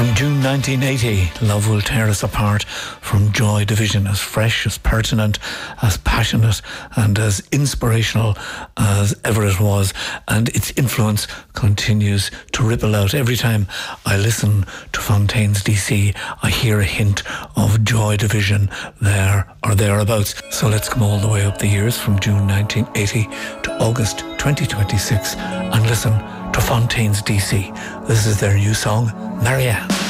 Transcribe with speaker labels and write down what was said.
Speaker 1: From June 1980, Love Will Tear Us Apart, from Joy Division, as fresh, as pertinent, as passionate and as inspirational as ever it was. And its influence continues to ripple out. Every time I listen to Fontaines DC, I hear a hint of Joy Division there or thereabouts. So let's come all the way up the years from June 1980 to August 2026 and listen to Fontaines DC. This is their new song, Marianne.